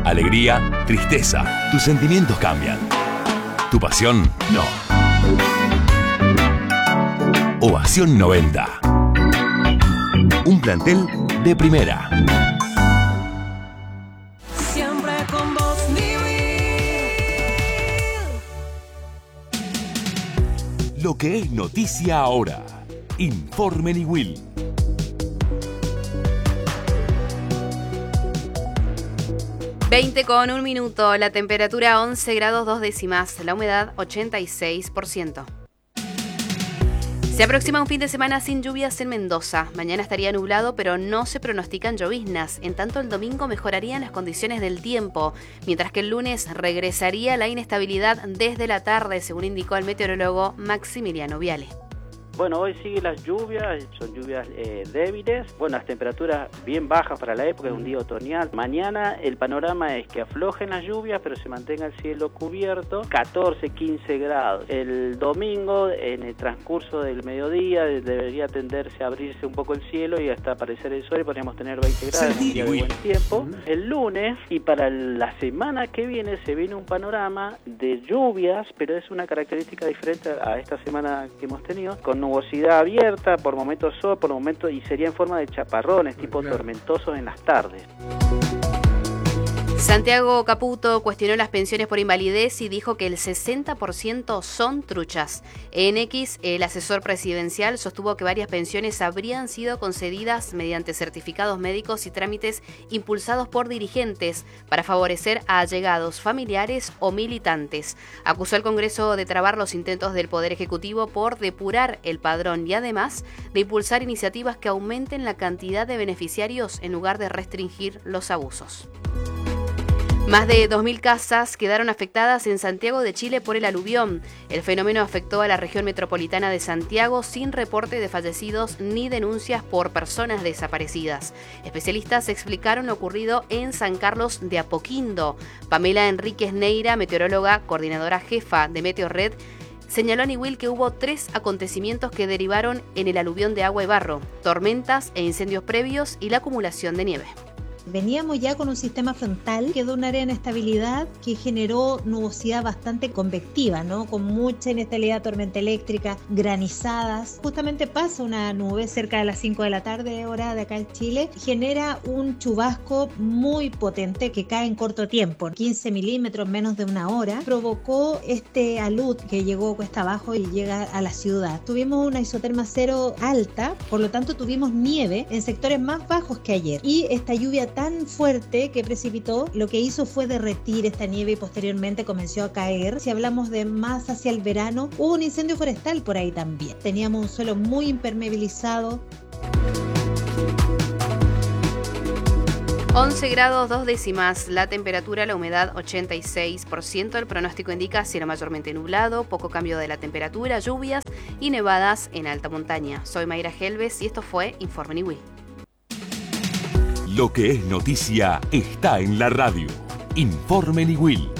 Alegría, tristeza, tus sentimientos cambian. Tu pasión, no. Ovación 90. Un plantel de primera. Siempre con vos, Lo que es noticia ahora. Informe Niwil. Con un minuto, la temperatura 11 grados 2 décimas, la humedad 86%. Se aproxima un fin de semana sin lluvias en Mendoza. Mañana estaría nublado, pero no se pronostican lloviznas. En tanto, el domingo mejorarían las condiciones del tiempo, mientras que el lunes regresaría la inestabilidad desde la tarde, según indicó el meteorólogo Maximiliano Viale. Bueno, hoy siguen las lluvias, son lluvias débiles, las temperaturas bien bajas para la época, es un día otoñal. Mañana el panorama es que aflojen las lluvias, pero se mantenga el cielo cubierto, 14, 15 grados. El domingo, en el transcurso del mediodía, debería tenderse a abrirse un poco el cielo y hasta aparecer el sol y podríamos tener 20 grados, un día de buen tiempo. El lunes y para la semana que viene se viene un panorama de lluvias, pero es una característica diferente a esta semana que hemos tenido, con nubosidad abierta, por momentos sol, por momentos, y sería en forma de chaparrones, tipo tormentosos en las tardes. Santiago Caputo cuestionó las pensiones por invalidez y dijo que el 60% son truchas. En X, el asesor presidencial sostuvo que varias pensiones habrían sido concedidas mediante certificados médicos y trámites impulsados por dirigentes para favorecer a allegados, familiares o militantes. Acusó al Congreso de trabar los intentos del Poder Ejecutivo por depurar el padrón y además de impulsar iniciativas que aumenten la cantidad de beneficiarios en lugar de restringir los abusos. Más de 2.000 casas quedaron afectadas en Santiago de Chile por el aluvión. El fenómeno afectó a la región metropolitana de Santiago sin reporte de fallecidos ni denuncias por personas desaparecidas. Especialistas explicaron lo ocurrido en San Carlos de Apoquindo. Pamela Enríquez Neira, meteoróloga, coordinadora jefa de Meteorred, señaló a Niwil que hubo 3 acontecimientos que derivaron en el aluvión de agua y barro, tormentas e incendios previos y la acumulación de nieve. Veníamos ya con un sistema frontal, quedó un área de inestabilidad que generó nubosidad bastante convectiva, ¿no? Con mucha inestabilidad, tormenta eléctrica, granizadas. Justamente pasa una nube cerca de las 5 de la tarde, hora de acá en Chile, genera un chubasco muy potente que cae en corto tiempo, 15 milímetros, menos de una hora, provocó este alud que llegó cuesta abajo y llega a la ciudad. Tuvimos una isoterma cero alta, por lo tanto tuvimos nieve en sectores más bajos que ayer, y esta lluvia tan fuerte que precipitó, lo que hizo fue derretir esta nieve y posteriormente comenzó a caer. Si hablamos de más hacia el verano, hubo un incendio forestal por ahí también. Teníamos un suelo muy impermeabilizado. 11 grados 2 décimas, la temperatura, la humedad 86%. El pronóstico indica cielo mayormente nublado, poco cambio de la temperatura, lluvias y nevadas en alta montaña. Soy Mayra Helves y esto fue Informe Niwil. Lo que es noticia está en la radio. Informe Niwil.